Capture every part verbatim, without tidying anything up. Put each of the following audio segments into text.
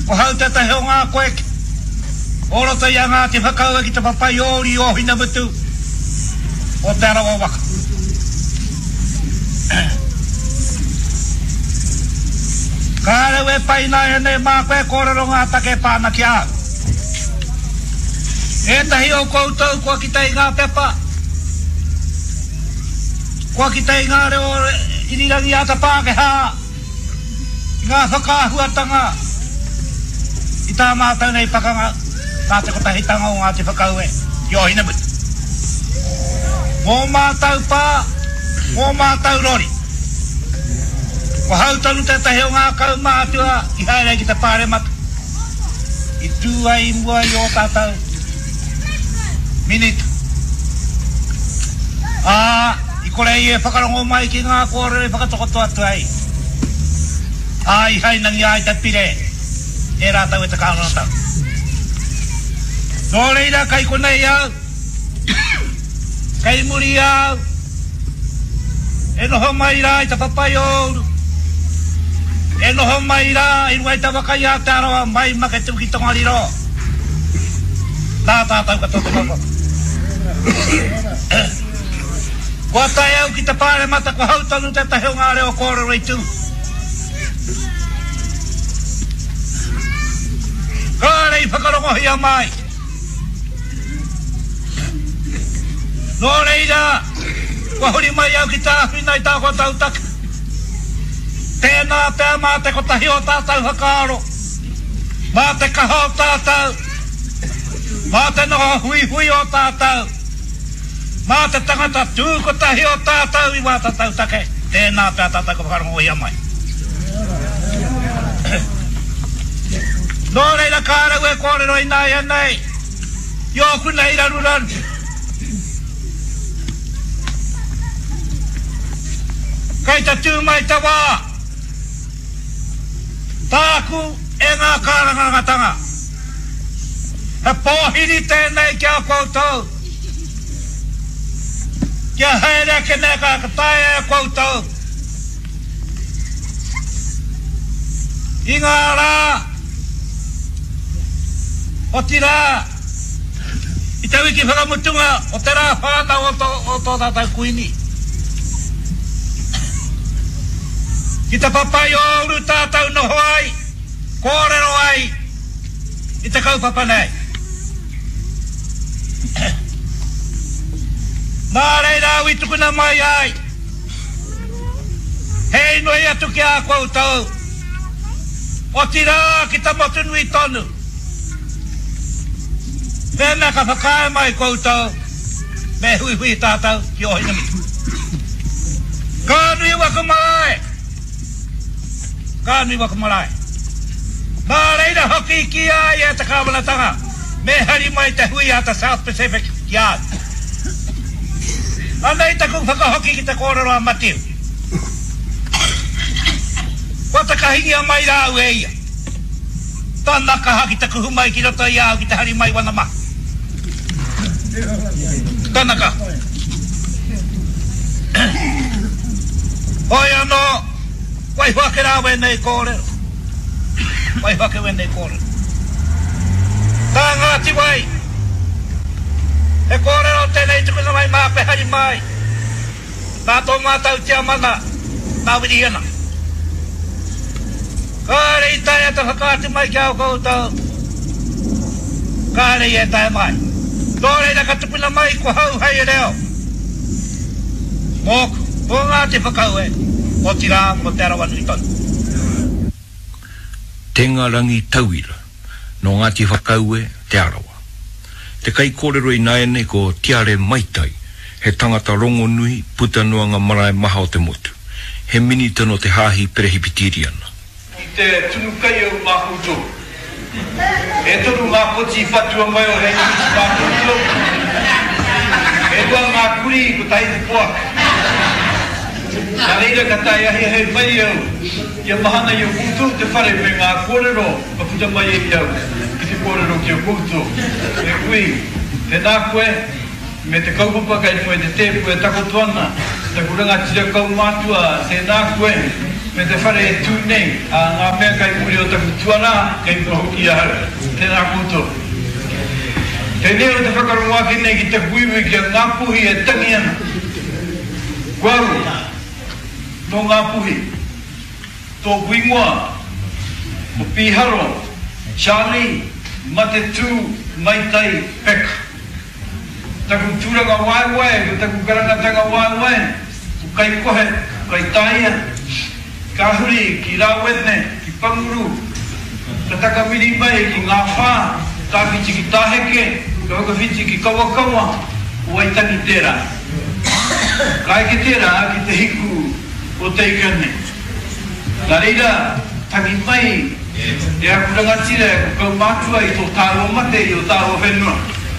Ko hau te tahi o ngā koe. Oro te ia ngā te whakau ki te papai ori o hina mutu. O te arawa waka. Kāre we pai nai ane mā koe kōrero ngā take pāna ki a. E tahi o koutou kua ki tei ngā pepa. Kua ki tei ngā reo irirangi ata pāke hā. Ngā whakāhuatanga. I tā mātau nei pakanga. Nā te kotahitanga o ngā te whakau e. Ki o hina mutu. Mō mātau pā. Mō mātau rori. Ko hau tanu te tahi o ngā kau mātua. I haere ki te pāre matu. I tūa i mua i o tātau. Minute. Ah, i kore i e whakarongo mai ki ngā kōrere whakatokoto atu ai. Ah, i hai nangi ai te pire. E rātau e te kānona tau. Nō reira kai konei au. Kai muri au. E noho mai rā i te papai ouru. E noho mai rā i ruai te wakai a te aroa mai make tu ki tongari ro. Tā tātau kato te papa. Kua tai au ki te pāre mata kua hau tonu te tahi o ngā reo kōrero i tū. Kāre i whakarongo hia mai. Nō reira, kua huri mai au ki tā whina i tā kua tau taka. Tēnā pēr mā te kotahi o tātau hakaro. Mā te kaho o tātau. Mā te noho hui hui o tātau. Mā te tangata tūkotahi o tātau i wā tātau take. Tēnā pēr tātau ka whakarongo hia mai. Nō reira kāre ue kōrero i nai anei. Ioku nei raruran. Kei ta tū mai te wā. Tāku e ngā kārangaratanga. He pōhiri tēnei kia koutou. Kia heire ke neka ka tae e koutou. I ngā rā. O ti rā. I te wiki whakamutunga o te rā whātau o tō tātou kuini. Ki te papai o uru tātou noho ai. Kōrero ai. I te kaupapa nei. Nā reira ui tukuna mai ai. Hei noi atu ki a koutou. O ti rā ki ta motu nui tonu. Pēnā ka whakae mai koutou. Me hui hui tātou ki o hina mitu. Ka nui waka mai. Ka nui waka mai. Nā reira hoki ki ai e te kāwanatanga. Me hari mai te hui a te South Pacific ki ai. Anei taku whakahoki ki te kōrero a Matiu. Kua te kahingi a mai rāu e ia. Tāna kaha ki te kuhu mai ki roto i au ki te hari mai wana ma. Tāna ka. Hoi anō, wai whake rā wenei kōrero. Wai whake wenei kōrero. Tā ngāti wai. E kōrero tēnei tukuna mai mā pehari mai. Nā tō mātau tia mana, nā wirihiana. Kāre i tae ata whakaati mai ki au koutou. Kāre i e tae mai. Tōrei na ka tukuna mai ko hau hai e reo. Mōku, tō ngāti whakau e. O ti rā, mo te arawanu i tonu. Tenga rangi tauira. No ngāti whakau e te arawa. Te kai kōrero i nāene ko tiare maitai, he tangata rongo nui, puta nuanga marae maha o te motu. He mini tano te hāhi perehipitiriana. I te tunu kai au mākoutou. E tonu mākoti whatua mai o hei kiti mākoutou. E tua mākuri ko tai te poaka. Nā reira ka tai ahi hei mai au. Ia mahana i o koutou te whare me ngā kōrero, pa puta mai e i au. Kōrero ki o koutou. E kui, te nā koe, me te kaupapa kai moe te tepu e takotuana, te kuranga tira kau mātua, te nā koe, me te whare e tū nei, a ngā mea kai muri o taku tuana, kai mahuki ahara, tēnā koutou. Te neo te whakarongoa ki nei ki te kuiwi ki a ngā puhi e tangi ana. Kuaru, tō ngā puhi, tō kuingoa, o Piharo, Charlie, Matetu, Maitai, Peka. Taku tūranga waiwai, ko taku karangatanga waiwai, ko kai kohe, ko kai taia, ka huri, ki Rawene, ki Panguru, ka taka miri mai ki ngā whā, ka whiti ki Tāheke, ka waka whiti ki Kawakawa, o Aitangi tērā. Ka eke tērā ki te hiku o Teikane. Nā reira, tangi mai, e a kurangatira e kukau mātua i tō tāro mate i o tāro whenua.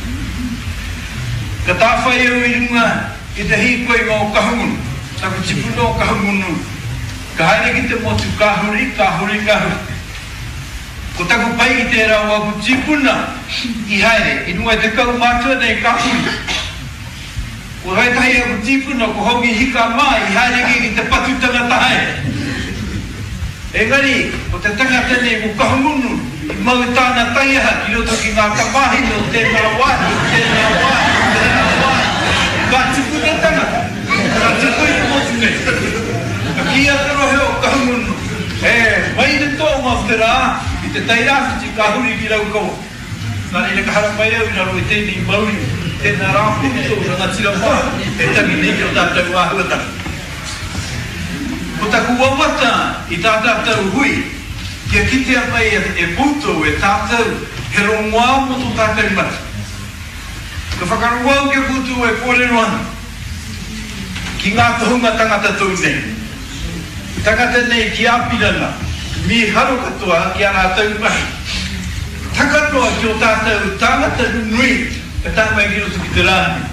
Ka tāwhai au i runga i te hikoi ngā o kahungunu, taku tipuna o kahungunu. Ka haere ki te motu kahuri, kahuri, kahuri. Ko taku pai ki te rau aku tipuna i haere, i runga i te kau mātua nei kahuri. Ko hai tahi aku tipuna ko hongi hika mai i haere ki ki te patutanga tahae. Engari, o te tangata nei ko kahungunu, i mau tāna taiaha ki roto ki ngā tamahi no tēnā wāhi, tēnā wāhi, tēnā wāhi. Ka tipu ne tangata, ka tipu i motu nei. Ka kia karohe o kahungunu. E, mai ne tō ngā whira, i te tairāwhiti ka huri ki rau kaua. Nā reira ka hara mai au i raro i tēnei mauri, tēnā rāwhiti o ranga tira wā, e tangi nei ki o tātou āhuatanga. Ko taku wawata i tā tātou hui, kia kitea mai e puto e tātou he rongoa mo tō tātou mata. Ka whakarongoa ke puto e kōreroana ki ngā tohunga tangata tau nei. Tangata nei ki āpirana, mi haro katoa ki ana tau mahi. Takatoa ki o tātou tāngata nui e tā mai ki roto ki te rāni.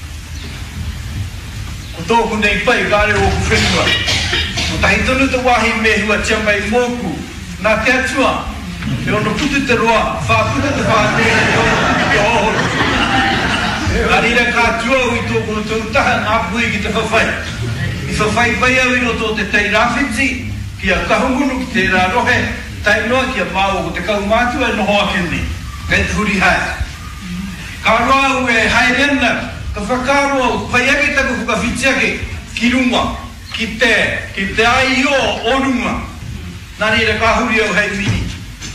Ko tōku nei pai kāre o ku whenua. Ko tahi tonu te wahi me hua tia mai mōku, nā te atua, e ono putu te roa, whāputa te whātēra, e ono putu te ohoro. Arira kā tuau i tōku no tōu taha ngā pui ki te whawhai. I whawhai pai au i roto te tei rāwhiti, ki a kahungunu ki te rā rohe, tai noa ki a māo ko te kaumātua e noho akene, kei te huri hae. Ka roa au e haerena, ka whakaro au, pai ake taku whakawhiti ake, ki runga. Ki te, ki te ai o orunga. Nā reira ka huri au hei mini.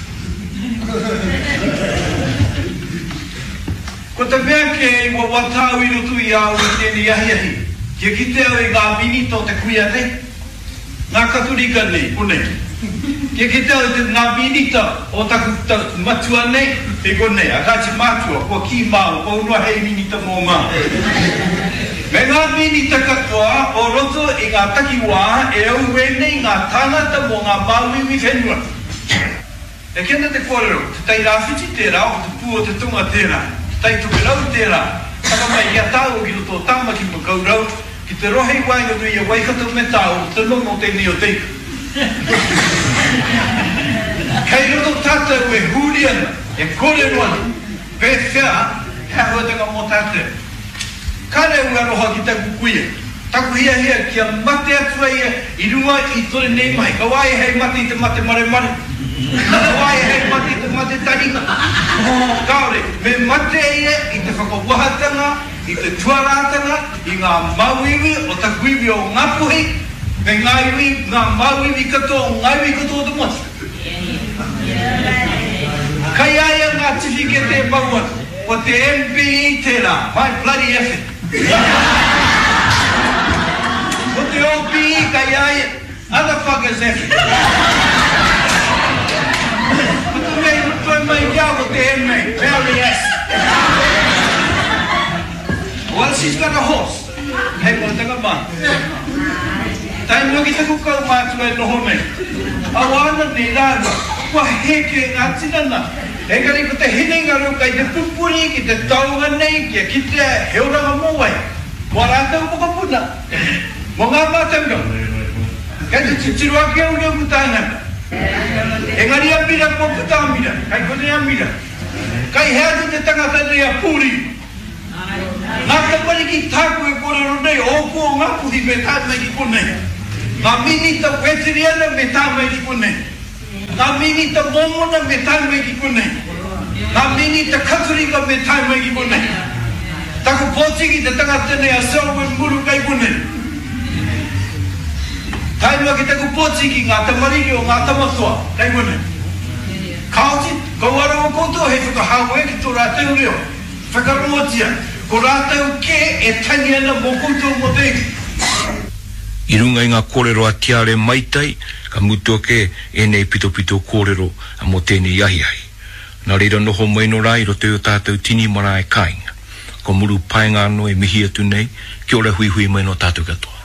Ko te mea ke i wa watau i rotu i au i tēni ahi ahi. Kia ki te au i ngā mini tō te kuia ne. Ngā katurika nei, kone. Kia ki te au i te ngā mini ta o taku matua nei, e kone. A kāti mātua, kua ki māu, ko unua hei mini ta mō ngā. Me ngā mini takatoa o roto i ngā takiwā e au wenei ngā tāngata mō ngā māuiwi whenua. E kena te kōrero, te tai rāwhiti tērā o te pū o te tunga tērā, te tai tukerau tērā, taka mai ia tāu ki roto tāma ki makaurau, ki te rohei wainga nui a waikato me tāu, te nono te neo teiku. Kei roto tātou e hūriana, e kōreroana, pēwhea, hea huatanga mō tātou. Kare unga roha ki taku kuia. Taku hia hia kia mate atua ia i runga i tore nei mai. Ka wae hei mate i te mate mare mare. Ka wae hei mate i te mate taringa. Kaore, me mate ia i te whakawahatanga, i te tuarātanga, i ngā mauiwi o taku iwi o ngā puhi, me ngā iwi, ngā mauiwi katoa o ngā iwi katoa te motu. Kai aia ngā tifike te pauan, o te M P I tērā, my bloody effort. O te O P I kai aia, other fuckers effort. O te mei rutoi mai kia o te M A, very yes. Well, she's got a horse. Hei mo tanga man. Tai mo ki taku kau mātua e noho nei. Awana nei rāna, kua heke ngā tinana. Engari ko te hinenga ruka i te pupuri ki te taunga nei kia ki te heuranga mōwai. Kua rātau mokapuna. Mō ngā mātanga. Kai te titiru ake au leo kutāna. Engari amira ko kutāmira. Kai kone amira. Kai hea tu te tangata nei a puri. Ngā kapari ki tāku e kore ronei o kua ngā puhi me tātu mai ki konei. Ngā minita wetiriana me tāmai ki kone. Ngā minita momona me tāmai ki kone. Ngā minita katurika me tāmai ki kone. Taku pōtiki te tangatene a seowe muru kai kone. Tainua ki taku pōtiki ngā tamariki o ngā tamatua kai kone. Kaoti, ko wara o koutou hei whakahawe ki tō rāteu reo. Whakaroatia, ko rāteu ke e tangi ana mō koutou mo tengi. I runga i ngā kōrero a tiare maitai, ka mutoke e nei pito pito kōrero a mo tēnei ahi ahi. Nā reira noho mai no rā i roto o tātou tini mara e kāinga. Ko muru paenga no e mihi atu nei, ki ora hui hui mai no tātou katoa.